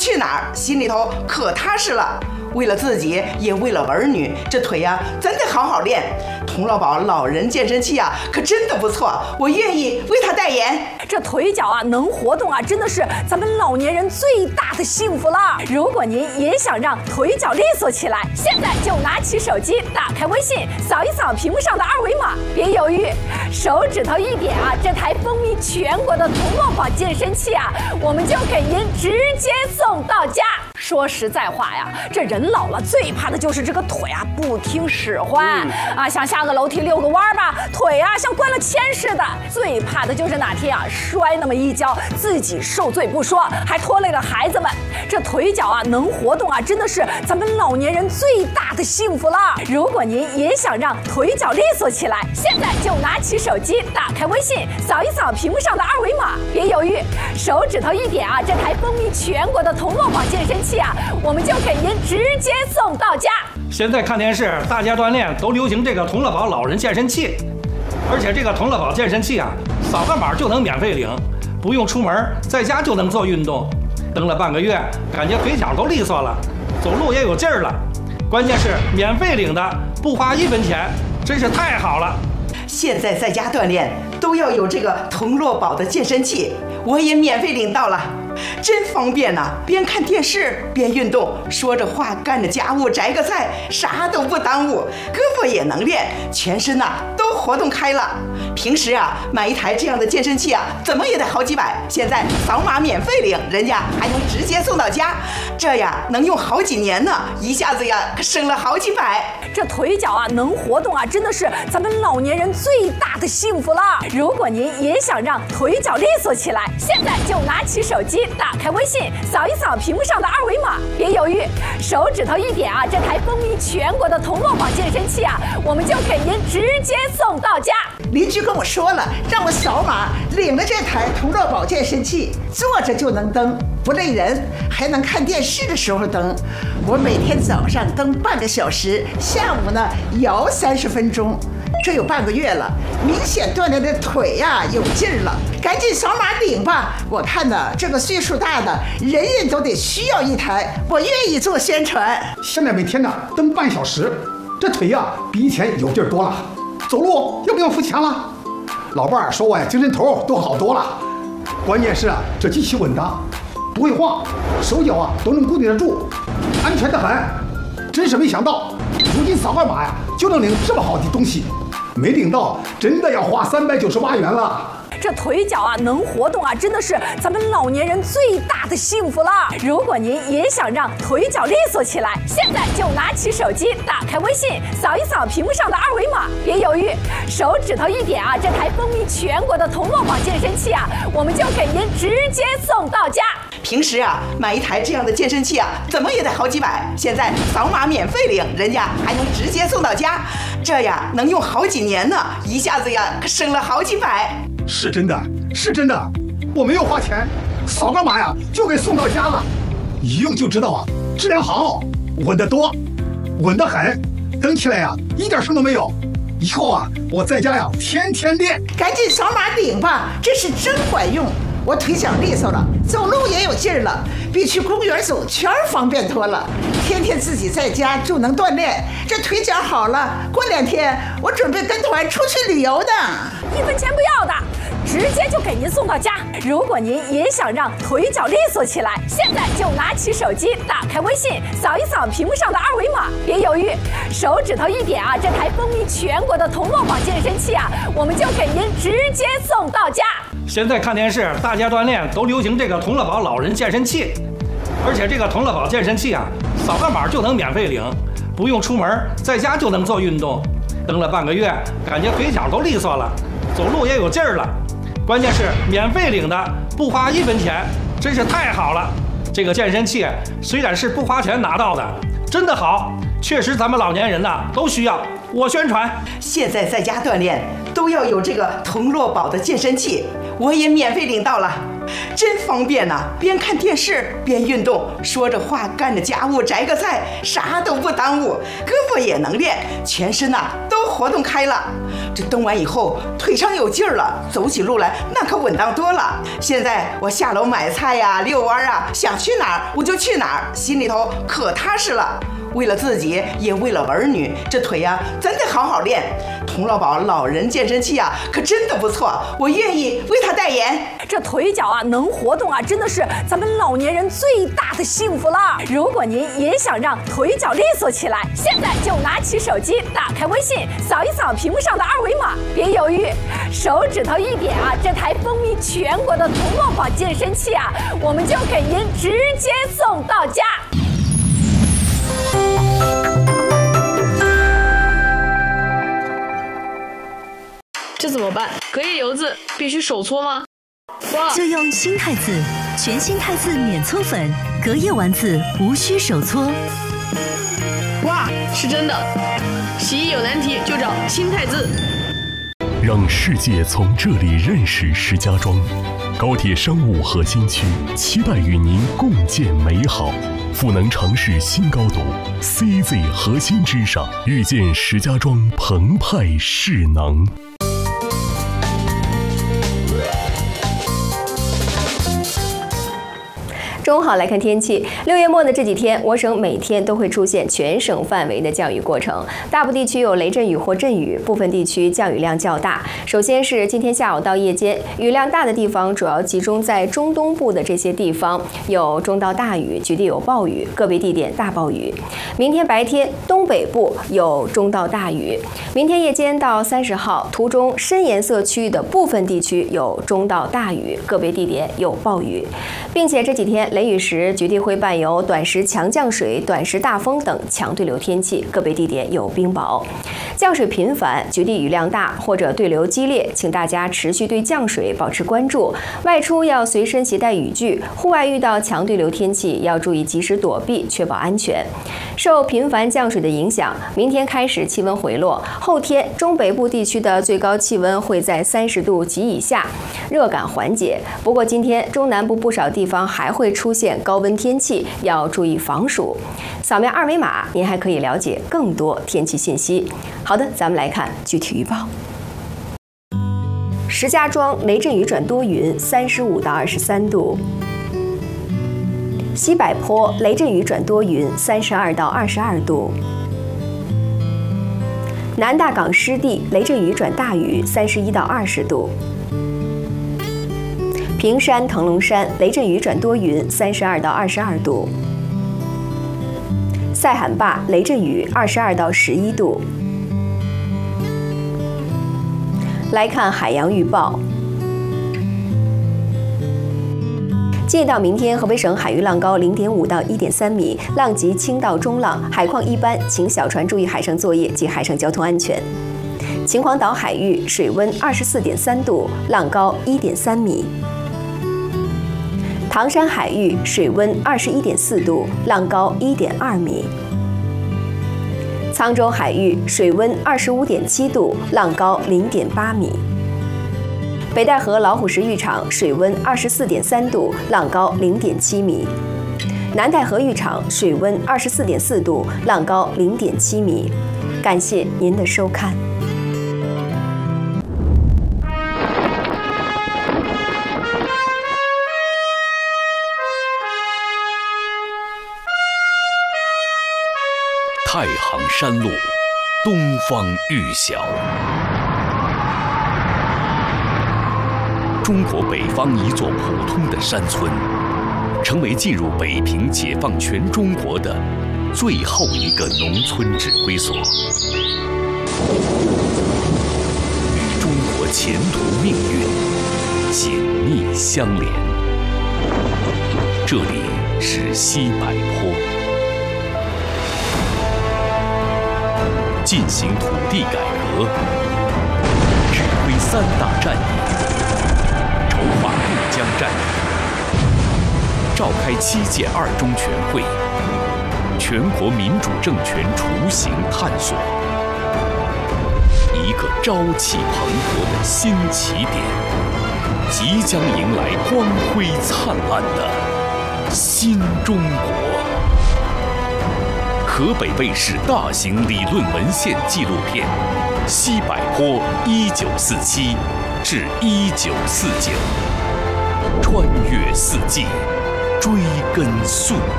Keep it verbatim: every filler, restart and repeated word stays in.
去哪儿，心里头可踏实了。为了自己，也为了儿女，这腿呀、啊，真得好好练。童乐宝老人健身器啊，可真的不错，我愿意为他代言。 这腿脚啊能活动啊，真的是咱们老年人最大的幸福了。如果您也想让腿脚利索起来，现在就拿起手机，打开微信，扫一扫屏幕上的二维码，别犹豫，手指头一点啊，这台风靡全国的童乐宝健身器啊，我们就给您直接送到家。说实在话呀，这人老了最怕的就是这个腿啊不听使唤、嗯、啊，想下个楼梯遛个弯吧，腿啊像灌了铅似的。最怕的就是哪天啊摔那么一跤，自己受罪不说，还拖累了孩子们。这腿脚啊能活动啊，真的是咱们老年人最大的幸福了。如果您也想让腿脚利索起来，现在就拿起手机，打开微信，扫一扫屏幕上的二维码，别犹豫，手指头一点啊，这台风靡全国的童乐宝健身器啊，我们就给您直接送到家。 现在看电视，大家锻炼都流行这个童乐宝老人健身器，而且这个童乐宝健身器啊，扫个码就能免费领，不用出门，在家就能做运动。蹬了半个月，感觉腿脚都利索了，走路也有劲儿了。关键是免费领的，不花一分钱，真是太好了。 现在在家锻炼都要有这个童乐宝的健身器，我也免费领到了，真方便呐、啊！边看电视边运动，说着话干着家务，摘个菜，啥都不耽误，胳膊也能练，全身呐、啊、都活动开了。平时啊买一台这样的健身器啊，怎么也得好几百，现在扫码免费领，人家还能直接送到家，这呀能用好几年呢，一下子呀可省了好几百。 这腿脚啊能活动啊，真的是咱们老年人最大的幸福了。如果您也想让腿脚利索起来，现在就拿起手机，打开微信，扫一扫屏幕上的二维码，别犹豫，手指头一点啊，这台风靡全国的童乐宝健身器啊，我们就给您直接送到家。 邻居跟我说了，让我扫码领了这台童乐宝健身器，坐着就能蹬，不累人，还能看电视的时候蹬。我每天早上蹬半个小时，下午呢摇三十分钟，这有半个月了，明显锻炼的腿呀、啊、有劲儿了。赶紧扫码领吧！我看呢，这个岁数大的人人都得需要一台，我愿意做宣传。 现在每天呢蹬半小时，这腿呀、啊、比以前有劲儿多了，走路又不用付钱了。老伴儿说我呀精神头都好多了，关键是啊这机器稳当，不会晃，手脚啊都能固定得住，安全得很。真是没想到，如今扫个码呀就能领这么好的东西，没领到真的要花三百九十八元了。 这腿脚啊能活动啊，真的是咱们老年人最大的幸福了。如果您也想让腿脚利索起来，现在就拿起手机，打开微信，扫一扫屏幕上的二维码，别犹豫，手指头一点啊，这台风靡全国的童乐宝健身器啊，我们就给您直接送到家。 平时啊买一台这样的健身器啊，怎么也得好几百，现在扫码免费领，人家还能直接送到家，这呀能用好几年呢，一下子呀可省了好几百。 是真的，是真的，我没有花钱，扫个码呀就给送到家了，一用就知道啊，质量好，稳得多，稳得很，蹬起来呀一点声都没有。以后啊我在家呀天天练。 赶紧扫码领吧，这是真管用。我腿脚利索了，走路也有劲儿了，比去公园走圈方便多了。天天自己在家就能锻炼，这腿脚好了，过两天我准备跟团出去旅游呢。 一分钱不要的，直接就给您送到家。如果您也想让腿脚利索起来，现在就拿起手机，打开微信，扫一扫屏幕上的二维码，别犹豫，手指头一点啊，这台风靡全国的童乐宝健身器啊，我们就给您直接送到家。 现在看电视，大家锻炼都流行这个童乐宝老人健身器，而且这个童乐宝健身器啊，扫个码就能免费领，不用出门，在家就能做运动。蹬了半个月，感觉腿脚都利索了，走路也有劲儿了。关键是免费领的，不花一分钱，真是太好了。这个健身器虽然是不花钱拿到的，真的好，确实咱们老年人呐都需要。我宣传， 现在在家锻炼都要有这个童乐宝的健身器，我也免费领到了， 真方便呐、啊！边看电视边运动，说着话干着家务摘个菜，啥都不耽误，胳膊也能练，全身呐、啊、都活动开了。这蹬完以后腿上有劲儿了，走起路来那可稳当多了。现在我下楼买菜呀、啊、遛弯啊，想去哪儿我就去哪儿，心里头可踏实了。为了自己，也为了儿女，这腿呀、啊、真得好好练。童乐宝老人健身器啊，可真的不错，我愿意为他代言。 这腿脚啊能活动啊，真的是咱们老年人最大的幸福了。如果您也想让腿脚利索起来，现在就拿起手机，打开微信，扫一扫屏幕上的二维码，别犹豫，手指头一点啊，这台风靡全国的童乐宝健身器啊，我们就给您直接送到家。 这怎么办？隔夜油渍必须手搓吗？哇！ 就用新汰渍，全新汰渍免搓粉，隔夜丸子无需手搓。 哇，是真的！洗衣有难题就找新汰渍。 让世界从这里认识石家庄。高铁商务核心区，期待与您共建美好。赋能城市新高度 ，C Z 核心之上，遇见石家庄澎湃势能。 中午好，来看天气。六月末的这几天，我省每天都会出现全省范围的降雨过程，大部地区有雷阵雨或阵雨，部分地区降雨量较大。首先是今天下午到夜间，雨量大的地方主要集中在中东部的这些地方，有中到大雨，局地有暴雨，个别地点大暴雨。明天白天，东北部有中到大雨。明天夜间到三十号，图中深颜色区域的部分地区有中到大雨，个别地点有暴雨，并且这几天雷雨时局地会伴有短时强降水、短时大风等强对流天气，个别地点有冰雹。降水频繁、局地雨量大或者对流激烈，请大家持续对降水保持关注。外出要随身携带雨具，户外遇到强对流天气要注意及时躲避，确保安全。受频繁降水的影响，明天开始气温回落，后天中北部地区的最高气温会在三十度及以下，热感缓解。不过今天中南部不少地方还会出现高温天气，要注意防暑。扫描二维码，您还可以了解更多天气信息。好的，咱们来看具体预报。石家庄雷阵雨转多云，三十五到二十三度。西柏坡雷阵雨转多云，三十二到二十二度。南大港湿地雷阵雨转大雨，三十一到二十度。平山腾龙山雷阵雨转多云，三十二到二十二度。塞罕坝雷阵雨，二十二到十一度。来看海洋预报。今日到明天，河北省海域浪高零点五到一点三米，浪级轻到中浪，海况一般，请小船注意海上作业及海上交通安全。秦皇岛海域水温二十四点三度，浪高一点三米。唐山海域水温二十一点四度，浪高一点二米。沧州海域水温二十五点七度，浪高零点八米。北戴河老虎石浴场水温二十四点三度，浪高零点七米。南戴河浴场水温二十四点四度，浪高零点七米。感谢您的收看。 太行山路，东方玉晓。中国北方一座普通的山村，成为进入北平解放全中国的最后一个农村指挥所，与中国前途命运紧密相连。这里是西柏坡。进行土地改革，指挥三大战役，筹划渡江战役，召开七届二中全会，全国民主政权雏形探索，一个朝气蓬勃的新起点， 即将迎来光辉灿烂的新中国。河北卫视大型理论文献纪录片《西柏坡一九四七至一九四九》，穿越四季，追根溯